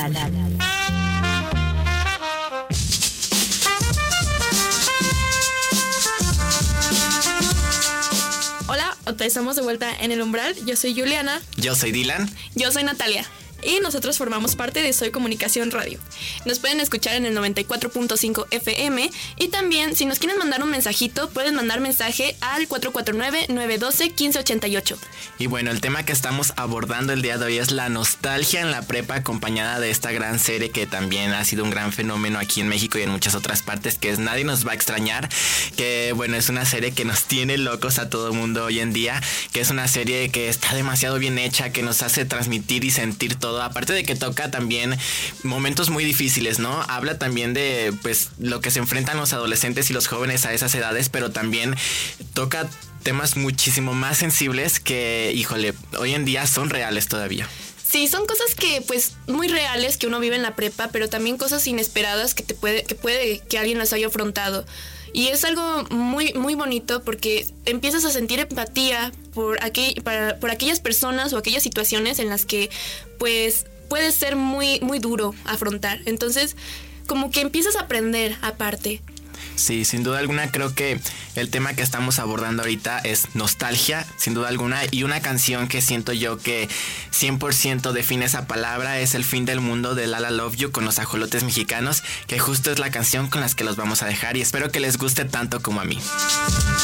Hola, estamos de vuelta en El Umbral. Yo soy Juliana. Yo soy Dylan. Yo soy Natalia. Y nosotros formamos parte de Soy Comunicación Radio. Nos pueden escuchar en el 94.5 FM y también, si nos quieren mandar un mensajito, pueden mandar mensaje al 449-912-1588. Y bueno, el tema que estamos abordando el día de hoy es la nostalgia en la prepa, acompañada de esta gran serie que también ha sido un gran fenómeno aquí en México y en muchas otras partes, que es Nadie nos va a extrañar, que bueno, es una serie que nos tiene locos a todo el mundo hoy en día, que es una serie que está demasiado bien hecha, que nos hace transmitir y sentir todo. Aparte de que toca también momentos muy difíciles, ¿no? Habla también de pues lo que se enfrentan los adolescentes y los jóvenes a esas edades, pero también toca temas muchísimo más sensibles que, híjole, hoy en día son reales todavía. Sí, son cosas que pues muy reales que uno vive en la prepa, pero también cosas inesperadas que puede que alguien las haya afrontado. Y es algo muy, muy bonito porque empiezas a sentir empatía por aquellas personas o aquellas situaciones en las que pues puede ser muy, muy duro afrontar. Entonces, como que empiezas a aprender aparte. Sí, sin duda alguna creo que el tema que estamos abordando ahorita es nostalgia, sin duda alguna, y una canción que siento yo que 100% define esa palabra es El fin del mundo de Lala Love You con los Ajolotes Mexicanos, que justo es la canción con las que los vamos a dejar y espero que les guste tanto como a mí.